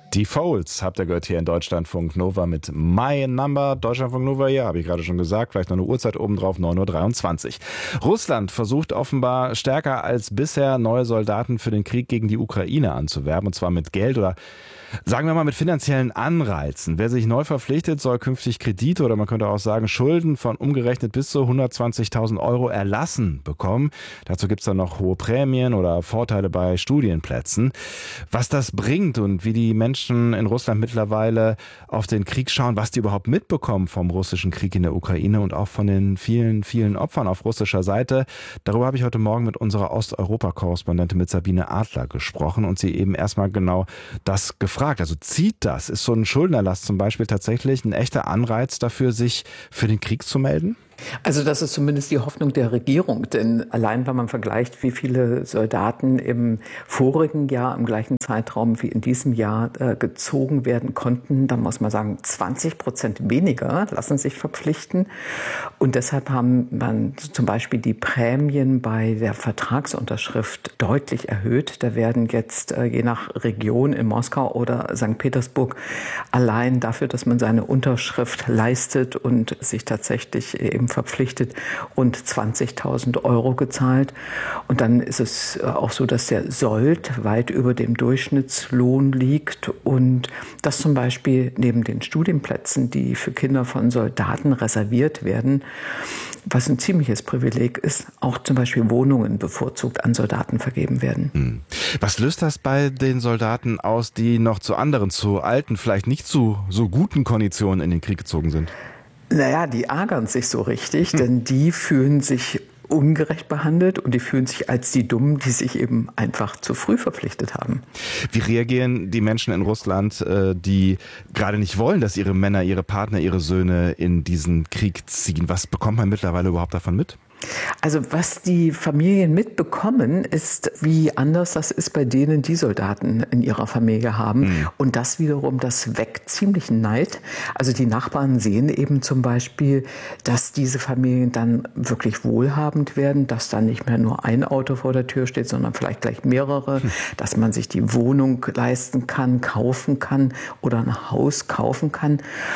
Die Folds habt ihr gehört hier in Deutschlandfunk Nova mit My Number. Deutschlandfunk Nova hier, habe ich gerade schon gesagt. Vielleicht noch eine Uhrzeit obendrauf, 9:23 Uhr. Russland versucht offenbar stärker als bisher neue Soldaten für den Krieg gegen die Ukraine anzuwerben. Und zwar mit Geld oder sagen wir mal mit finanziellen Anreizen. Wer sich neu verpflichtet, soll künftig Kredite oder man könnte auch sagen Schulden von umgerechnet bis zu 120.000 Euro erlassen bekommen. Dazu gibt es dann noch hohe Prämien oder Vorteile bei Studienplätzen. Was das bringt und wie die Menschen in Russland mittlerweile auf den Krieg schauen, was die überhaupt mitbekommen vom russischen Krieg in der Ukraine und auch von den vielen, vielen Opfern auf russischer Seite. Darüber habe ich heute Morgen mit unserer Osteuropa-Korrespondentin mit Sabine Adler gesprochen und sie eben erstmal genau das gefragt. Also zieht das? Ist so ein Schuldenerlass zum Beispiel tatsächlich ein echter Anreiz dafür, sich für den Krieg zu melden? Also das ist zumindest die Hoffnung der Regierung, denn allein wenn man vergleicht, wie viele Soldaten im vorigen Jahr im gleichen Zeitraum wie in diesem Jahr gezogen werden konnten, dann muss man sagen, 20% weniger lassen sich verpflichten. Und deshalb haben man zum Beispiel die Prämien bei der Vertragsunterschrift deutlich erhöht. Da werden jetzt je nach Region in Moskau oder St. Petersburg allein dafür, dass man seine Unterschrift leistet und sich tatsächlich eben verpflichtet, rund 20.000 Euro gezahlt. Und dann ist es auch so, dass der Sold weit über dem Durchschnittslohn liegt und dass zum Beispiel neben den Studienplätzen, die für Kinder von Soldaten reserviert werden, was ein ziemliches Privileg ist, auch zum Beispiel Wohnungen bevorzugt an Soldaten vergeben werden. Was löst das bei den Soldaten aus, die noch zu anderen, zu alten, vielleicht nicht zu so guten Konditionen in den Krieg gezogen sind? Naja, die ärgern sich so richtig, denn die fühlen sich ungerecht behandelt und die fühlen sich als die Dummen, die sich eben einfach zu früh verpflichtet haben. Wie reagieren die Menschen in Russland, die gerade nicht wollen, dass ihre Männer, ihre Partner, ihre Söhne in diesen Krieg ziehen? Was bekommt man mittlerweile überhaupt davon mit? Also was die Familien mitbekommen, ist, wie anders das ist bei denen, die Soldaten in ihrer Familie haben. Und das wiederum, das weckt ziemlichen Neid. Also die Nachbarn sehen eben zum Beispiel, dass diese Familien dann wirklich wohlhabend werden, dass dann nicht mehr nur ein Auto vor der Tür steht, sondern vielleicht gleich mehrere, dass man sich die Wohnung leisten kann, kaufen kann oder ein Haus kaufen kann.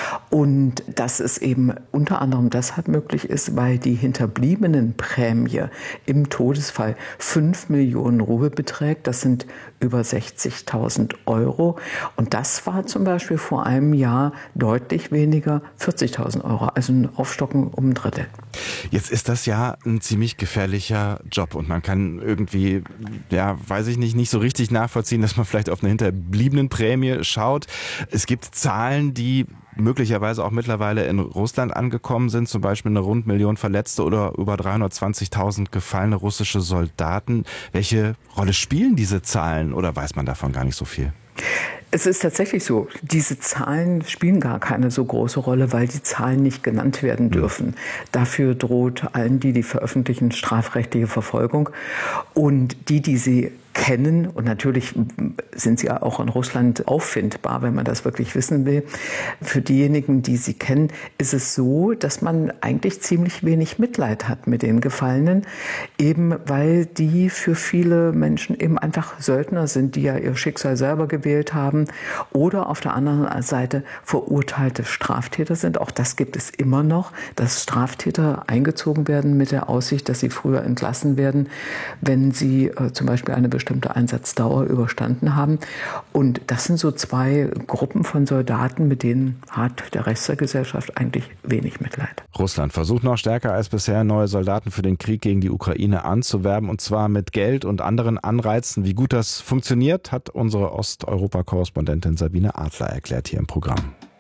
Und dass es eben unter anderem deshalb möglich ist, weil die Hinterbliebenen Prämie im Todesfall 5 Millionen Rubel beträgt. Das sind über 60.000 Euro. Und das war zum Beispiel vor einem Jahr deutlich weniger, 40.000 Euro. Also ein Aufstocken um ein Drittel. Jetzt ist das ja ein ziemlich gefährlicher Job und man kann irgendwie, ja, weiß ich nicht so richtig nachvollziehen, dass man vielleicht auf eine hinterbliebenen Prämie schaut. Es gibt Zahlen, die möglicherweise auch mittlerweile in Russland angekommen sind, zum Beispiel eine rund Million Verletzte oder über 320.000 gefallene russische Soldaten. Welche Rolle spielen diese Zahlen oder weiß man davon gar nicht so viel? Es ist tatsächlich so, diese Zahlen spielen gar keine so große Rolle, weil die Zahlen nicht genannt werden dürfen. Dafür droht allen, die veröffentlichen, strafrechtliche Verfolgung. Und die sie kennen, und natürlich sind sie ja auch in Russland auffindbar, wenn man das wirklich wissen will. Für diejenigen, die sie kennen, ist es so, dass man eigentlich ziemlich wenig Mitleid hat mit den Gefallenen, eben weil die für viele Menschen eben einfach Söldner sind, die ja ihr Schicksal selber gewählt haben oder auf der anderen Seite verurteilte Straftäter sind. Auch das gibt es immer noch, dass Straftäter eingezogen werden mit der Aussicht, dass sie früher entlassen werden, wenn sie zum Beispiel eine bestimmte Einsatzdauer überstanden haben. Und das sind so zwei Gruppen von Soldaten, mit denen hat der Rest der Gesellschaft eigentlich wenig Mitleid. Russland versucht noch stärker als bisher, neue Soldaten für den Krieg gegen die Ukraine anzuwerben, und zwar mit Geld und anderen Anreizen. Wie gut das funktioniert, hat unsere Osteuropa-Korrespondentin Sabine Adler erklärt hier im Programm.